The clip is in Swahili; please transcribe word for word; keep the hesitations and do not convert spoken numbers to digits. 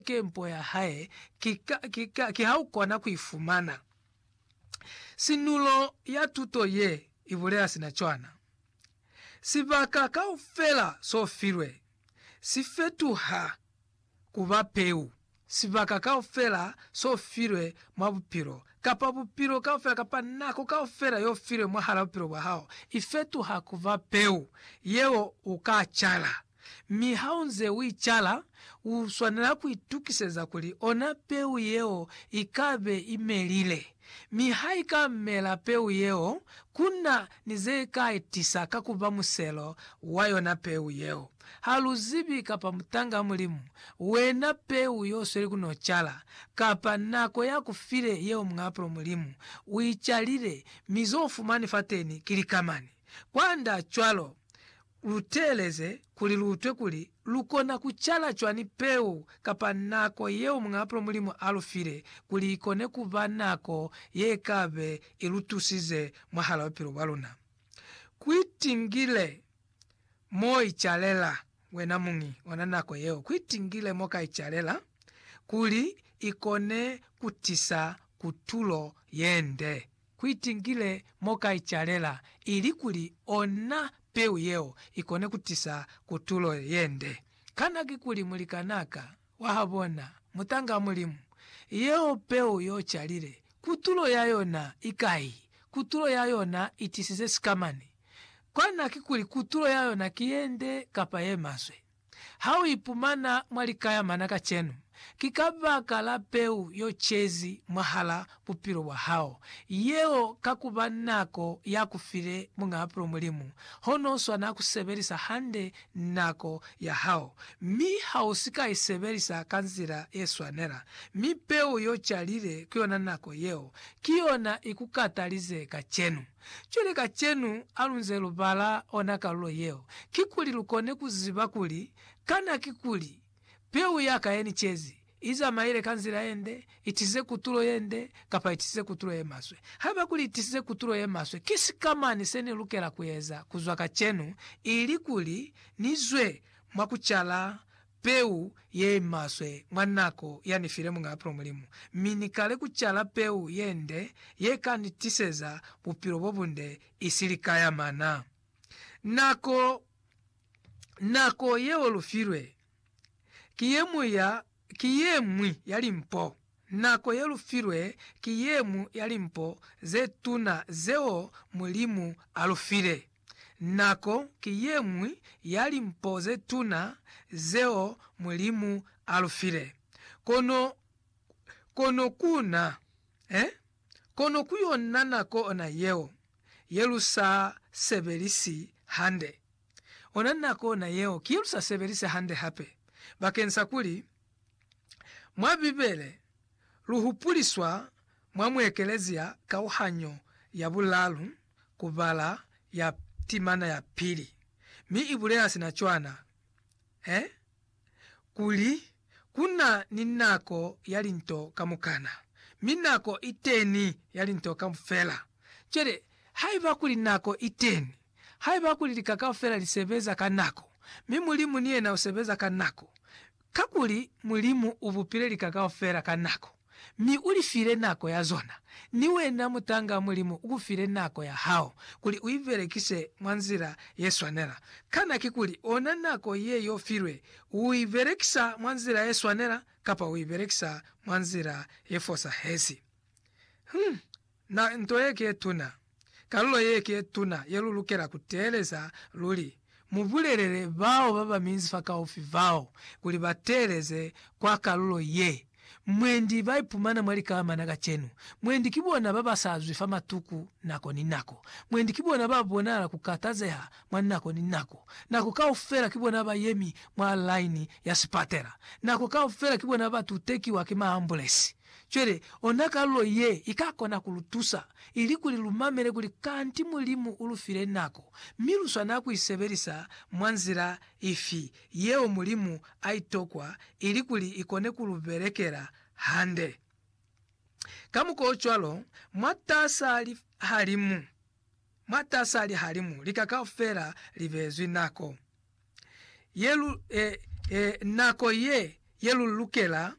kempo ya hae kika, kika, kihaukona kuifumana. Sinulo ya tuto ye ibulea sinachwana. Sivaka kaufela so firwe. Sifetu ha kuva peu. Sivaka kaufela so firwe mwabupiro. Kapa bupiro kaufela kapa nako kaufela yo firwe mwahala bupiro wahao. Ifetu ha kuva peu. Yeo ukachala. Mihaunze wichala uswanela kuitukiseza kuli ona peu yeo ikabe imelile. Mihaika mela peu yeo kuna nizeka etisa kakuba muselo wayo na peu yeo. Haluzibi kapa mutanga mulimu wena peu yo seri kuno chala kapa nako ya kufire yeo mngapro mulimu uichalile mizofu manifateni kilikamani kwanda chwalo uteleze kuli lutwe kuli lukona kuchala chwani peu kapa nako yeo mngapro mulimu alufire kuli ikone kuva nako yekabe ilutusize mwahala wapiro waluna. Kuitingile mo ichalela wena mungi wananako yeo kuitingile moka ichalela kuli ikone kutisa kutulo yende. Kuitingile moka ichalela ili kuli ona peu yeo ikone kutisa kutulo yende. Kana kikuli mulikanaka wahabona mutanga mulimu yeo peu yo chalile kutulo yayona ikai kutulo yayona itisize sikamani. Kwana kikuli kutulo yayona kiende kapa ye maswe. Hau ipumana mwalikaya manaka chenu. Kikaba kala peu yo chezi mahala pupiro wa hao. Yeo kakuba nako ya kufire munga apro mulimu. Hono swana kuseberisa hande nako ya hao. Mi hao sika iseberisa kanzira eswanera. Mi peu yo chalile kiona nako yeo. Kiona ikukatalize kachenu. Chule kachenu alunze lubala onaka lulo yeo. Kikuli lukone kuziba kuli. Kana kikuli peu yaka yeni chezi. Iza maile kanzira yende, itize kutulo yende, kapa itize kutulo ye maswe. Haba kuli itize kutulo ye maswe. Kisi kama niseni lukela kuyeza kuzwa kachenu, ili kuli nizwe mwakuchala peu ye maswe mwanako yani fire munga apro mulimu. Minikale kuchala peu yende, ye kanitiseza pupiro bobunde isilikaya mana. Nako, nako ye olufirwe. Kiyemu ya kiyemwi yalimpo nako yelufirwe kiyemu yalimpo zetuna zeo mulimu alufire nako kiyemwi yalimpo zetuna zeo mulimu alufire kono kono kuna eh kono kuyonna nako ona yeo yelusa seberisi hande ona nako na yeo kiyelusa seberisi hande hape bakensa kuli mwa bibele luhupuliswa mwa mwekelezia kauhanyo ya bulalu kubala ya timana ya pili. Mi ibulea sinachwana. Eh? Kuli kuna ninako yalinto kamukana. Minako iteni yalinto kamufela. Chere, haiba kuli nako iteni. Haiba kuli likakao fela lisebeza kanako. Mi mulimu niye na usebeza kanako. Kakuli mulimu ubupile likakao fera kanako. Mi ulifire nako ya zona. Niwe na mutanga mulimu ugufire nako ya hao. Kuli uivere kise mwanzira yeswanera. Kana kikuli ona nako ye yo firwe. Uivere kisa mwanzira yeswanera. Kapa uivere kisa mwanzira yefosa hezi. Hmm. Na ntoye kie tuna. Kalulo ye kie tuna. Yelulukera kuteleza luli. Mubulelele bao baba minzifa kaufi vao kuli bateleze kwa kalulo ye. Mwendi vaipumana mwali kama naga chenu. Mwendi kibona baba saazwifa matuku nako ni nako. Mwendi kibona baba bonala kukatazeha mwani nako ni nako. Nako kao fera kibona baba yemi mwa laini ya sipatera. Nako kao fera kibona baba tuteki wakima ambulesi. Chwere, onaka lulo ye, ikako na kulutusa, ili kuli lumamele kuli kanti mulimu ulufire nako. Milu swanaku iseverisa mwanzira ifi, yeo mulimu aitokwa, ili kuli ikone kuluberekera hande. Kamu kochwalo, mwatasa halimu, mwatasa halimu, likakao fera livezwi nako. Yelu, e, e, nako ye, yelu lukela,